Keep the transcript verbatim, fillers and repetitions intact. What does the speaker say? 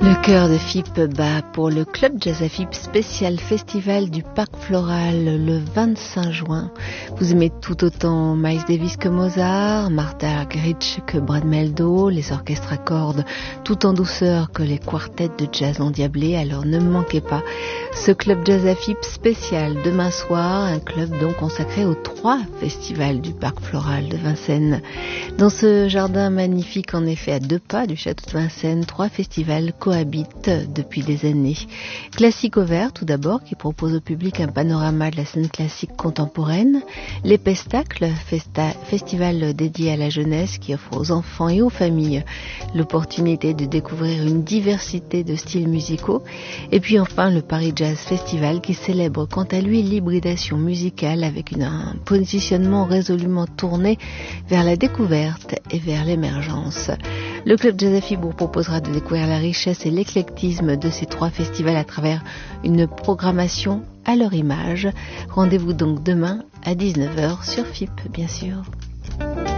Le chœur de F I P bat pour le Club Jazz à F I P spécial festival du Parc Floral le vingt-cinq juin. Vous aimez tout autant Miles Davis que Mozart, Martha Argerich que Brad Mehldau, les orchestres à cordes tout en douceur que les quartets de jazz endiablés, alors ne manquez pas ce Club Jazz à F I P spécial demain soir, un club donc consacré aux trois festivals du Parc Floral de Vincennes. Dans ce jardin magnifique en effet à deux pas du château de Vincennes, trois festivals cohabitent depuis des années. Classique au vert tout d'abord, qui propose au public un panorama de la scène classique contemporaine. Les Pestacles, festa, festival dédié à la jeunesse qui offre aux enfants et aux familles l'opportunité de découvrir une diversité de styles musicaux. Et puis enfin le Paris Jazz Festival qui célèbre quant à lui l'hybridation musicale avec une, un positionnement résolument tourné vers la découverte et vers l'émergence. Le Club Jazz à F I P vous proposera de découvrir la richesse et l'éclectisme de ces trois festivals à travers une programmation à leur image. Rendez-vous donc demain à dix-neuf heures sur F I P, bien sûr.